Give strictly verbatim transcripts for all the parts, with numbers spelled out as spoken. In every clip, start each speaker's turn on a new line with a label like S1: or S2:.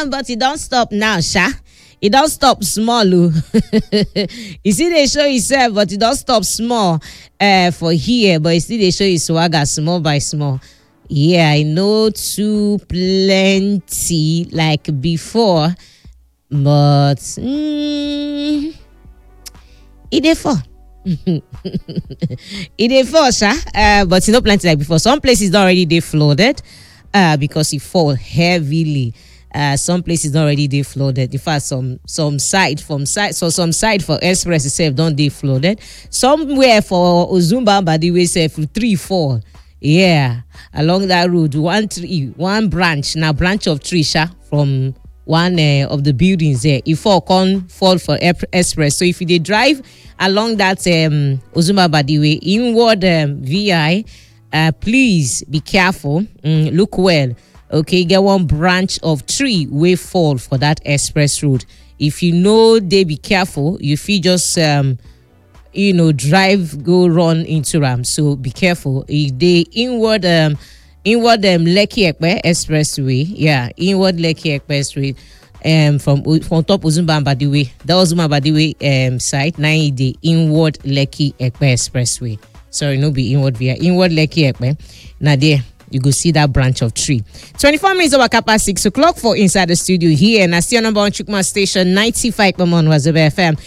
S1: but it don't stop now, sha. It don't stop small. Oh. You see, they show yourself, but it don't stop small uh, for here. But you see, they show you swagger small by small. Yeah, I know too plenty like before, but mm, it dey fall. It dey fall, sha. Uh, but you know plenty like before. Some places already they flooded uh, because it fall heavily. Uh, some places already they flooded. In fact, some some side from side, so some side for express itself don't they flooded. Somewhere for Ozumba, but the way say three, four, yeah, along that road, one tree, one branch, now branch of tree, sha, from one uh, of the buildings there. If all can fall for express, so if you they drive along that um, Ozumba Badiwe inward um, V I, uh, please be careful. Mm, look well. Okay, get one branch of tree way fall for that express road. If you know they be careful, you feel just um you know drive go run into them. So be careful. If they inward um inward um Lekki Ekpe Expressway, yeah, inward Lekki Expressway um from from top Ozumba Badiwe, that was Ozumba Badiwe um site nine the inward Lekki Ekpe Expressway. Sorry, no be inward via inward Lekki Ekpe. Now there. You go see that branch of tree. twenty-four minutes over kappa six o'clock for inside the studio here. And I see your number one Chukma station ninety-five point one Wazobia F M.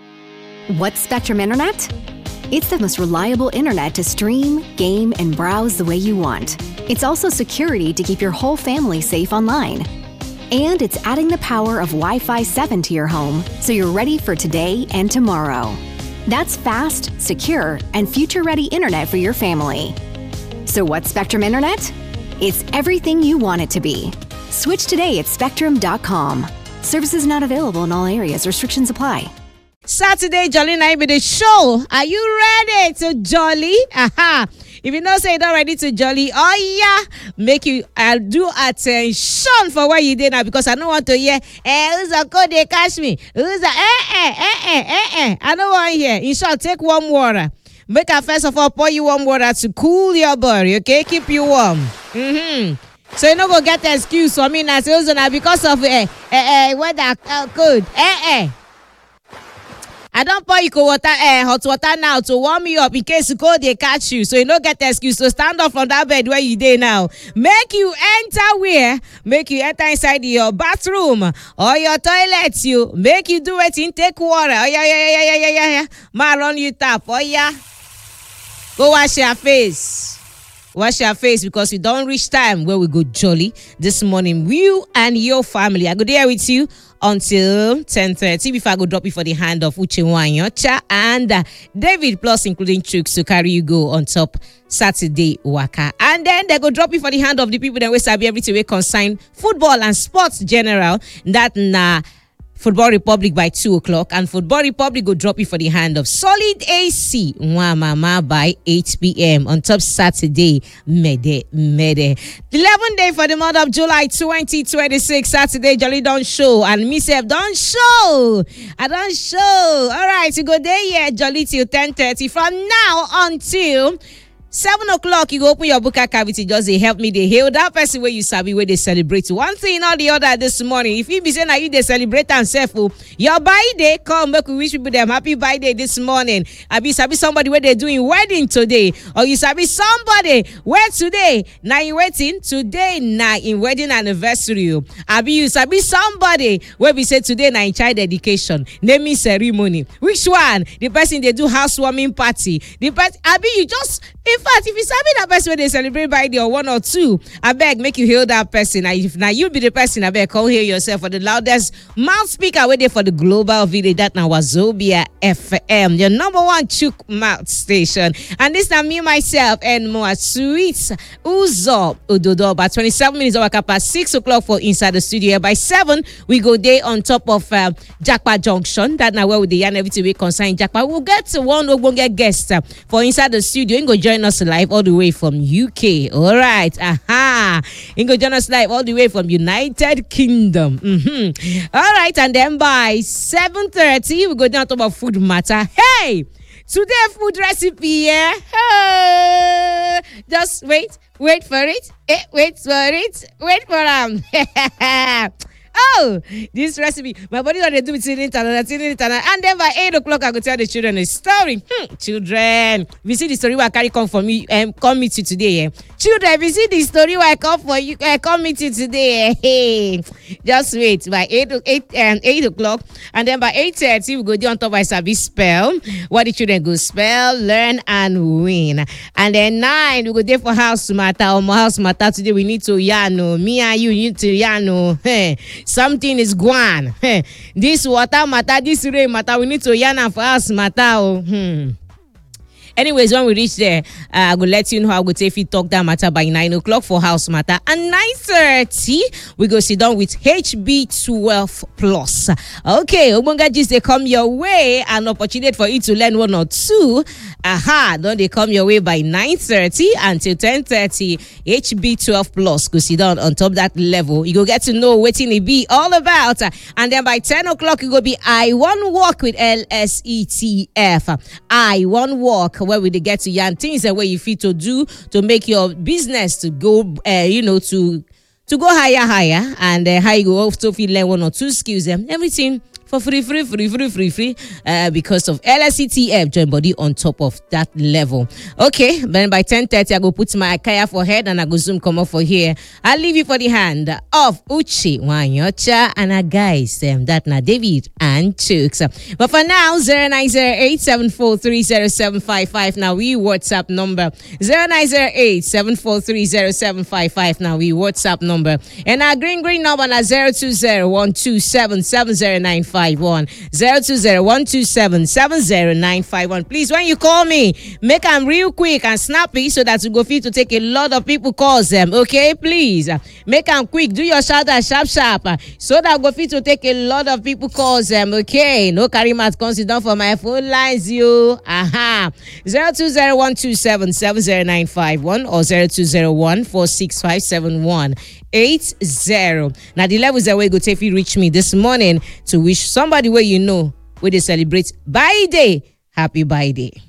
S2: What's Spectrum Internet? It's the most reliable internet to stream, game, and browse the way you want. It's also security to keep your whole family safe online. And it's adding the power of Wi-Fi seven to your home so you're ready for today and tomorrow. That's fast, secure, and future-ready internet for your family. So what's Spectrum Internet? It's everything you want it to be. Switch today at spectrum dot com. Services not available in all areas. Restrictions apply.
S1: Saturday, Jolly Night with the show. Are you ready to jolly? Aha. If you know say you're not ready to jolly, oh yeah, make you uh, do attention for what you did now, because I don't want to hear, eh, who's a code they catch me? Who's a eh eh eh eh eh eh. I don't want to hear. In short, take warm water. Make a first of all pour you warm water to cool your body, okay? Keep you warm. Mm-hmm. So you no go get the excuse for me now. So now because of eh eh eh weather uh, good. Eh eh. I don't pour you cold water, eh, hot water now to warm you up in case you cold they catch you. So you no get the excuse to stand up from that bed where you dey now. Make you enter where? Make you enter inside your bathroom or your toilet. You make you do it in take water. Oh yeah yeah yeah yeah yeah yeah yeah. Ma run you tap. Oh yeah. Go wash your face. Wash your face because we don't reach time where we go jolly this morning. You and your family. I go there with you until ten thirty before I go drop you for the hand of Uche Wanyocha and uh, David Plus, including Chooks, to carry you go on top Saturday Waka. And then they go drop you for the hand of the people that we sabi everything we consign football and sports general. That na Football Republic by two o'clock, and Football Republic go drop you for the hand of Solid A C Mwamama by eight p.m. on top Saturday. Mede, mede. eleven day for the month of July twenty twenty-six. Saturday, Jolly don't show, and myself don't show. I don't show. All right, you go there, yeah, Jolly till ten thirty. From now until seven o'clock, you go open your book cavity. Just they help me. They hail that person where you sabi where they celebrate one thing or the other this morning. If you be saying that you they celebrate and self, your birthday come make we wish people them happy birthday this morning. I be sabi somebody where they doing wedding today, or you sabi somebody where today now you waiting today now in wedding anniversary. I be you sabi somebody where we say today now in child dedication, naming ceremony. Which one? The person they do housewarming party. The person I be you just. In fact, if you sabi that person when they celebrate birthday or one or two, I beg make you hail that person. And if now you be the person, I beg come hear yourself for the loudest mouth speaker waiting for the global video. That now Wazobia F M, your number one chook mouth station. And this now me myself and more sweet Uzo Udodo. By twenty-seven minutes over past six o'clock for inside the studio. By seven we go there on top of uh, Jackpa Junction. That now where with the yarn everything we consign Jackpa. We'll get to one we'll get guest uh, for inside the studio. You go join us live all the way from U K. All right. Aha. You go join us live all the way from United Kingdom. Mm-hmm. All right. And then by seven thirty, we go down to about food matter. Hey, today food recipe, yeah. Uh, just wait. Wait for it. Eh, wait for it. Wait for them. Oh, this recipe, my body don't do it till internet, till internet. And then by eight o'clock, I go tell the children a story. Hmm, children, we see the story where I carry come for me and um, come meet you today. Eh? Children, we see the story where I come for you, I uh, come meet you today. Eh? Hey, just wait by eight, eight, um, eight o'clock, and then by eight thirty, we go do on top of service spell. What the children go spell, learn, and win. And then nine, we go there for house matter or house matter today. We need to yano. Me and you need to yano. Hey. Something is gone. This water matter, this rain matter. We need to yarn for us matter. Oh. Hmm. Anyways, when we reach there, uh, I will let you know how we take if talk that matter by nine o'clock for house matter. And nine thirty, we go sit down with H B twelve plus. Okay, Omonga just they come your way, an opportunity for you to learn one or two. Aha, don't they come your way by nine thirty until ten thirty. H B twelve plus go sit down on top that level. You go get to know what it be all about. And then by ten o'clock, you go be I One Walk with L S E T F. I One Walk, where we get to yarn things and where you feel to do to make your business to go, uh, you know, to to go higher, higher, and uh, how you go also feel learn one or two skills and everything for free, free, free, free, free, free, uh, because of L S E T F join body on top of that level. Okay, then by ten thirty, I go put my Akaya for head and I go zoom come up for here. I'll leave you for the hand of Uchi Wanyocha and a guys, um, that na David and Chooks. But for now, zero nine zero eight seven four three zero seven five five. Now we WhatsApp number zero nine zero eight seven four three zero seven five five. Now we WhatsApp number. And our green green number na zero two zero one two seven seven zero nine five. Five one zero two zero one two seven seven zero nine five one. Please, when you call me, make them real quick and snappy so that you go fit to take a lot of people calls them. Okay, please make them quick. Do your shout out sharp sharp so that go fit to take a lot of people calls them. Okay, no carry mat consider for my phone lines. You aha zero two zero one two seven seven zero nine five one or zero two zero one four six five seven one eight zero. Now the levels that way go take you reach me this morning to wish somebody where you know where they celebrate by day happy by day.